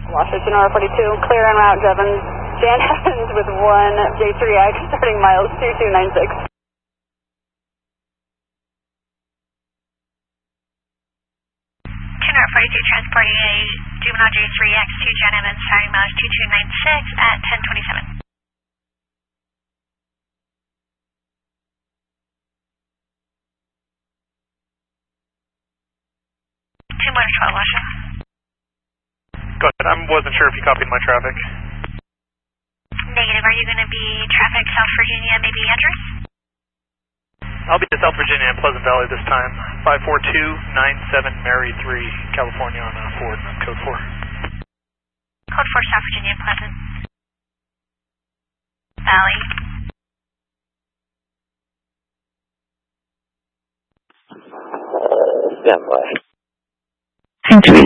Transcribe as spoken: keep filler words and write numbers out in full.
Washington R forty-two, clear en route, Jevons. Jan Evans with one J three X, starting miles two two nine six. Tuner forty-two, transporting a juvenile J three X to Jan Evans, starting miles two two nine six at ten twenty-seven. two one twelve, Washington. Go ahead, I wasn't sure if you copied my traffic. Negative, are you going to be traffic South Virginia, maybe Andrews? I'll be to South Virginia and Pleasant Valley this time. five four two nine seven Mary three, California on uh, Ford, code four. Code four, South Virginia, Pleasant Valley. Stand by. Entry.